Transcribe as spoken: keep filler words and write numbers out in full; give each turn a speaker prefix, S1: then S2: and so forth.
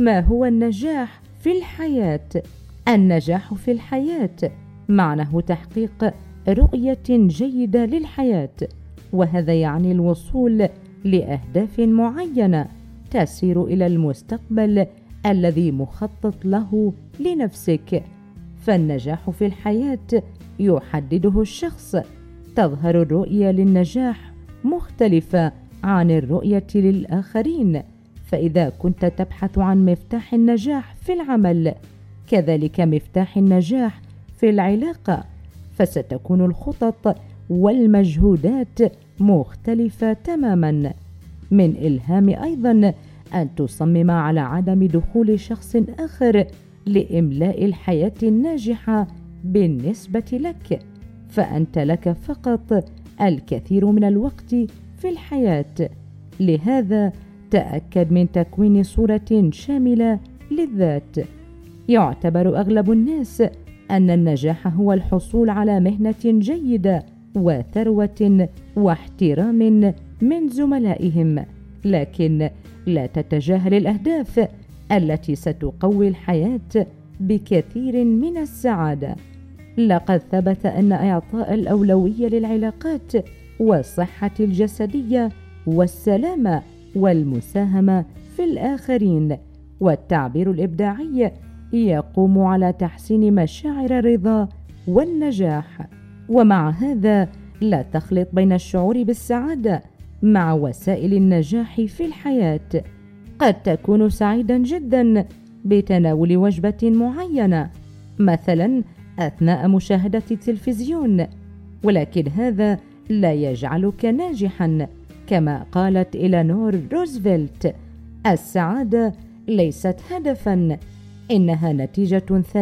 S1: ما هو النجاح في الحياة؟ النجاح في الحياة معناه تحقيق رؤية جيدة للحياة، وهذا يعني الوصول لأهداف معينة تسير إلى المستقبل الذي مخطط له لنفسك. فالنجاح في الحياة يحدده الشخص. تظهر الرؤية للنجاح مختلفة عن الرؤية للآخرين، فإذا كنت تبحث عن مفتاح النجاح في العمل كذلك مفتاح النجاح في العلاقة، فستكون الخطط والمجهودات مختلفة تماما. من الهام أيضا أن تصمم على عدم دخول شخص آخر لإملاء الحياة الناجحة بالنسبة لك، فأنت لك فقط الكثير من الوقت في الحياة. لهذا تأكد من تكوين صورة شاملة للذات. يعتبر أغلب الناس أن النجاح هو الحصول على مهنة جيدة وثروة واحترام من زملائهم، لكن لا تتجاهل الأهداف التي ستقوي الحياة بكثير من السعادة. لقد ثبت أن إعطاء الأولوية للعلاقات والصحة الجسدية والسلامة والمساهمة في الآخرين والتعبير الإبداعي يقوم على تحسين مشاعر الرضا والنجاح. ومع هذا لا تخلط بين الشعور بالسعادة مع وسائل النجاح في الحياة. قد تكون سعيدا جدا بتناول وجبة معينة مثلا أثناء مشاهدة التلفزيون، ولكن هذا لا يجعلك ناجحا. كما قالت إلينور روزفلت: السعادة ليست هدفا، إنها نتيجة ثانية